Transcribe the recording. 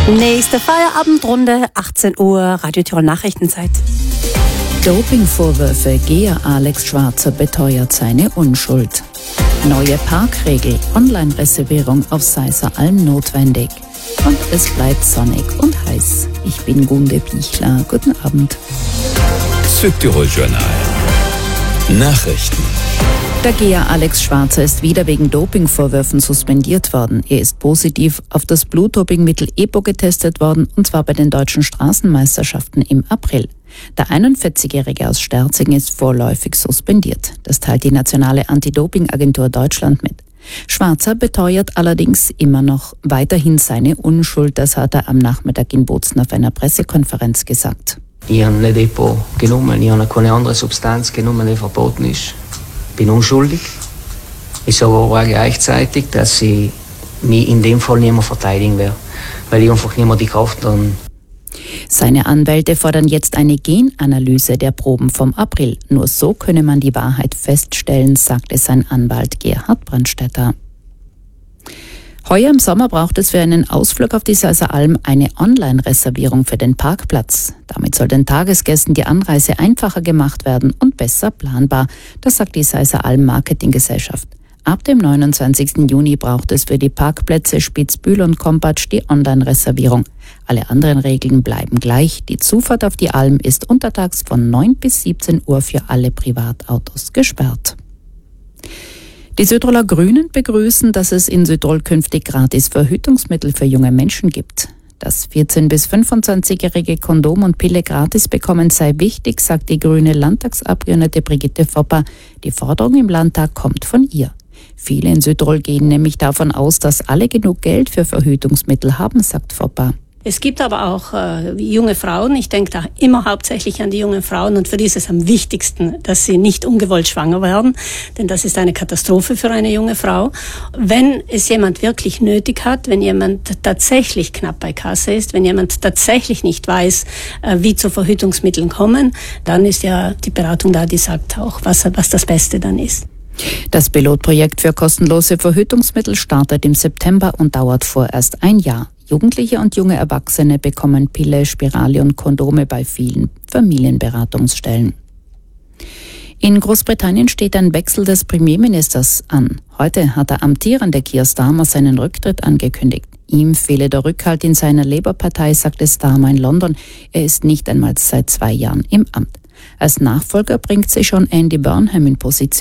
Nächste Feierabendrunde, 18 Uhr, Radio Tirol Nachrichtenzeit. Dopingvorwürfe, Geher Alex Schwarzer beteuert seine Unschuld. Neue Parkregel, Online-Reservierung auf Seiser Alm notwendig. Und es bleibt sonnig und heiß. Ich bin Gunde Pichler. Guten Abend. Südtirol Journal. Nachrichten. Der Geher Alex Schwarzer ist wieder wegen Dopingvorwürfen suspendiert worden. Er ist positiv auf das Blutdopingmittel EPO getestet worden, und zwar bei den deutschen Straßenmeisterschaften im April. Der 41-Jährige aus Sterzing ist vorläufig suspendiert. Das teilt die Nationale Anti-Doping-Agentur Deutschland mit. Schwarzer beteuert allerdings immer noch weiterhin seine Unschuld. Das hat er am Nachmittag in Bozen auf einer Pressekonferenz gesagt. Ich habe nicht EPO genommen, ich habe keine andere Substanz genommen, die verboten ist. Ich bin unschuldig. Ich sage aber auch gleichzeitig, dass ich mich in dem Fall nicht mehr verteidigen werde, weil ich einfach nicht mehr die Kraft habe. Seine Anwälte fordern jetzt eine Genanalyse der Proben vom April. Nur so könne man die Wahrheit feststellen, sagte sein Anwalt Gerhard Brandstätter. Heuer im Sommer braucht es für einen Ausflug auf die Seiser Alm eine Online-Reservierung für den Parkplatz. Damit soll den Tagesgästen die Anreise einfacher gemacht werden und besser planbar. Das sagt die Seiser Alm Marketinggesellschaft. Ab dem 29. Juni braucht es für die Parkplätze Spitzbühl und Kompatsch die Online-Reservierung. Alle anderen Regeln bleiben gleich. Die Zufahrt auf die Alm ist untertags von 9 bis 17 Uhr für alle Privatautos gesperrt. Die Südtiroler Grünen begrüßen, dass es in Südtirol künftig gratis Verhütungsmittel für junge Menschen gibt. Dass 14- bis 25-jährige Kondom und Pille gratis bekommen, sei wichtig, sagt die grüne Landtagsabgeordnete Brigitte Fopper. Die Forderung im Landtag kommt von ihr. Viele in Südtirol gehen nämlich davon aus, dass alle genug Geld für Verhütungsmittel haben, sagt Fopper. Es gibt aber auch junge Frauen, ich denke da immer hauptsächlich an die jungen Frauen, und für die ist es am wichtigsten, dass sie nicht ungewollt schwanger werden, denn das ist eine Katastrophe für eine junge Frau. Wenn es jemand wirklich nötig hat, wenn jemand tatsächlich knapp bei Kasse ist, wenn jemand tatsächlich nicht weiß, wie zu Verhütungsmitteln kommen, dann ist ja die Beratung da, die sagt auch, was das Beste dann ist. Das Pilotprojekt für kostenlose Verhütungsmittel startet im September und dauert vorerst ein Jahr. Jugendliche und junge Erwachsene bekommen Pille, Spirale und Kondome bei vielen Familienberatungsstellen. In Großbritannien steht ein Wechsel des Premierministers an. Heute hat der amtierende Keir Starmer seinen Rücktritt angekündigt. Ihm fehle der Rückhalt in seiner Labour-Partei, sagte Starmer in London. Er ist nicht einmal seit 2 Jahren im Amt. Als Nachfolger bringt sich schon Andy Burnham in Position.